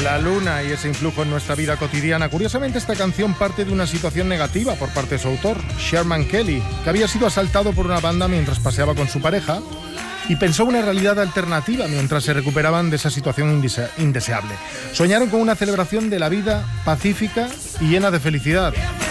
La luna y ese influjo en nuestra vida cotidiana. Curiosamente, esta canción parte de una situación negativa por parte de su autor, Sherman Kelly, que había sido asaltado por una banda mientras paseaba con su pareja y pensó una realidad alternativa mientras se recuperaban de esa situación indeseable. Soñaron con una celebración de la vida pacífica y llena de felicidad.